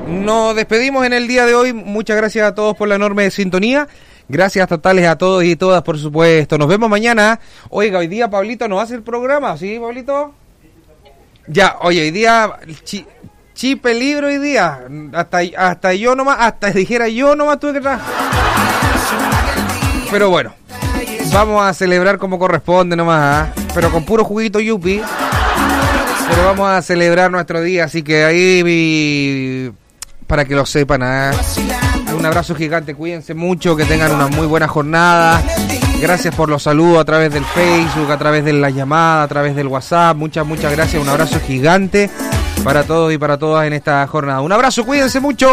Nos despedimos en el día de hoy. Muchas gracias a todos por la enorme sintonía. Gracias totales a todos y todas, por supuesto. Nos vemos mañana. Oiga, hoy día Pablito nos hace el programa, ¿sí, Pablito? Ya, oye, hoy día chi peligro hoy día. Hasta yo nomás, hasta dijera yo nomás tuve que trabajar. Pero bueno, vamos a celebrar como corresponde nomás, pero con puro juguito yupi. Pero vamos a celebrar nuestro día, así que ahí para que lo sepan, un abrazo gigante, cuídense mucho, que tengan una muy buena jornada. Gracias por los saludos a través del Facebook, a través de la llamada, a través del WhatsApp. Muchas gracias, un abrazo gigante para todos y para todas en esta jornada. Un abrazo, cuídense mucho.